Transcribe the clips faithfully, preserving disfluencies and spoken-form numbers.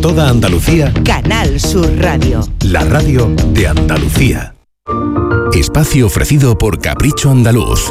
toda Andalucía, Canal Sur Radio. La radio de Andalucía. Espacio ofrecido por Capricho Andaluz.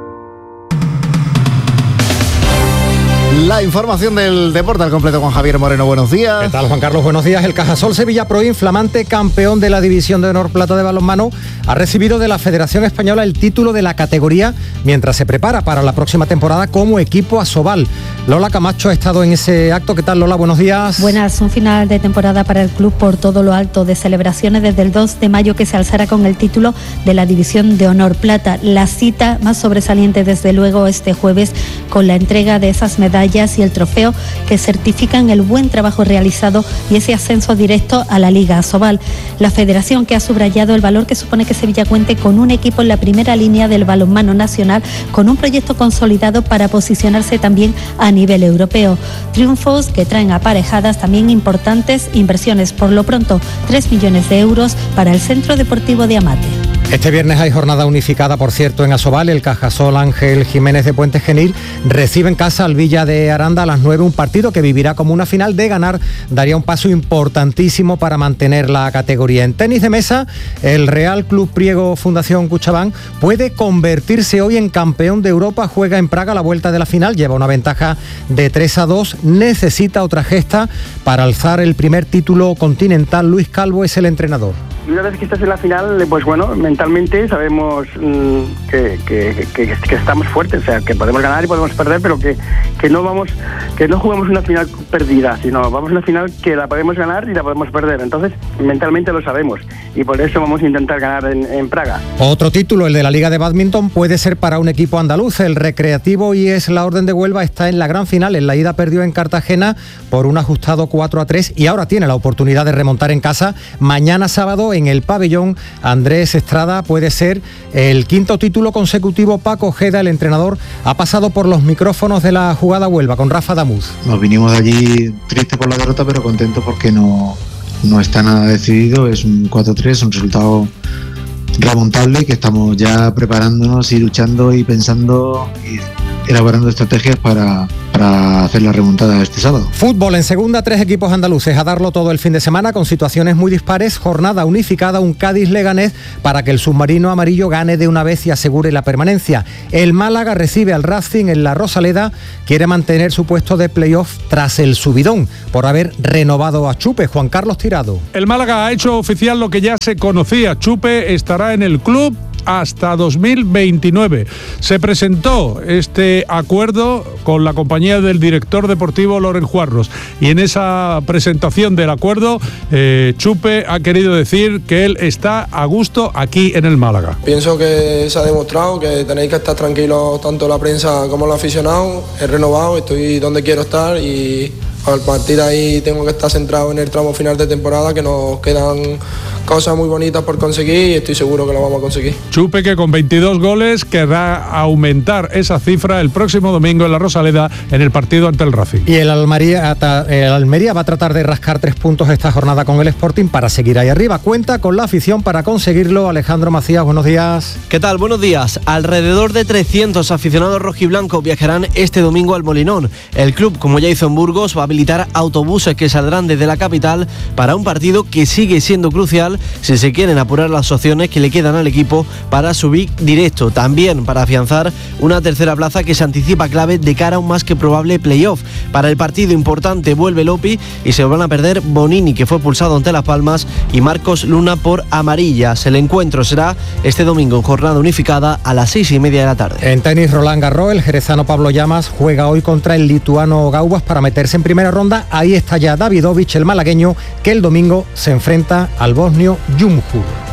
La información del deporte al completo con Javier Moreno. Buenos días. ¿Qué tal, Juan Carlos? Buenos días. El Cajasol Sevilla Pro, flamante campeón de la División de Honor Plata de balonmano, ha recibido de la Federación Española el título de la categoría mientras se prepara para la próxima temporada como equipo Asobal. Lola Camacho ha estado en ese acto. ¿Qué tal, Lola? Buenos días. Buenas. Un final de temporada para el club por todo lo alto de celebraciones desde el dos de mayo, que se alzará con el título de la División de Honor Plata. La cita más sobresaliente, desde luego, este jueves, con la entrega de esas medallas y el trofeo que certifican el buen trabajo realizado y ese ascenso directo a la Liga Asobal. La federación, que ha subrayado el valor que supone que Sevilla cuente con un equipo en la primera línea del balonmano nacional, con un proyecto consolidado para posicionarse también a nivel europeo. Triunfos que traen aparejadas también importantes inversiones, por lo pronto tres millones de euros para el Centro Deportivo de Amate. Este viernes hay jornada unificada, por cierto, en Asobal. El Cajasol Ángel Jiménez de Puente Genil recibe en casa al Villa de Aranda a las nueve, un partido que vivirá como una final. De ganar daría un paso importantísimo para mantener la categoría. En tenis de mesa, el Real Club Priego Fundación Cuchabán puede convertirse hoy en campeón de Europa. Juega en Praga la vuelta de la final, lleva una ventaja de tres a dos, necesita otra gesta para alzar el primer título continental. Luis Calvo es el entrenador. Una vez que estás en la final, pues bueno, mentalmente sabemos mmm, que, que, que, que estamos fuertes, o sea, que podemos ganar y podemos perder, pero que, que no vamos, que no jugamos una final perdida, sino vamos a una final que la podemos ganar y la podemos perder. Entonces, mentalmente lo sabemos y por eso vamos a intentar ganar en, en Praga. Otro título, el de la Liga de Bádminton, puede ser para un equipo andaluz. El Recreativo y es la Orden de Huelva está en la gran final. En la ida perdió en Cartagena por un ajustado cuatro a tres y ahora tiene la oportunidad de remontar en casa mañana sábado en el pabellón Andrés Estrada. Puede ser el quinto título consecutivo. Paco Ojeda, el entrenador, ha pasado por los micrófonos de la Jugada Huelva con Rafa Damuz. Nos vinimos de allí tristes por la derrota, pero contentos porque no, no está nada decidido. Es un cuatro tres, un resultado remontable, que estamos ya preparándonos y luchando y pensando y elaborando estrategias para, para hacer la remontada este sábado. Fútbol en segunda, tres equipos andaluces a darlo todo el fin de semana con situaciones muy dispares. Jornada unificada, un Cádiz-Leganés para que el submarino amarillo gane de una vez y asegure la permanencia. El Málaga recibe al Racing en la Rosaleda, quiere mantener su puesto de playoff tras el subidón por haber renovado a Chupe. Juan Carlos Tirado. El Málaga ha hecho oficial lo que ya se conocía. Chupe estará en el club hasta dos mil veintinueve. Se presentó este acuerdo con la compañía del director deportivo Loren Juarros y en esa presentación del acuerdo eh, Chupe ha querido decir que él está a gusto aquí en el Málaga. Pienso que se ha demostrado que tenéis que estar tranquilos tanto la prensa como los aficionados. He renovado, estoy donde quiero estar y al partir de ahí tengo que estar centrado en el tramo final de temporada, que nos quedan cosas muy bonitas por conseguir y estoy seguro que lo vamos a conseguir. Chupe, que con veintidós goles querrá aumentar esa cifra el próximo domingo en la Rosaleda en el partido ante el Racing. Y el Almería, el Almería va a tratar de rascar tres puntos esta jornada con el Sporting para seguir ahí arriba. Cuenta con la afición para conseguirlo. Alejandro Macías, buenos días. ¿Qué tal? Buenos días. Alrededor de trescientos aficionados rojiblancos viajarán este domingo al Molinón. El club, como ya hizo en Burgos, va a habilitar autobuses que saldrán desde la capital para un partido que sigue siendo crucial si se quieren apurar las opciones que le quedan al equipo para subir directo, también para afianzar una tercera plaza que se anticipa clave de cara a un más que probable playoff. Para el partido importante vuelve Lopi y se van a perder Bonini, que fue pulsado ante Las Palmas, y Marcos Luna por amarillas. El encuentro será este domingo en jornada unificada a las seis y media de la tarde. En tenis, Roland Garros, el jerezano Pablo Llamas juega hoy contra el lituano Gaubas para meterse en primera ronda. Ahí está ya Davidovich, el malagueño, que el domingo se enfrenta al bosnio Jumhur.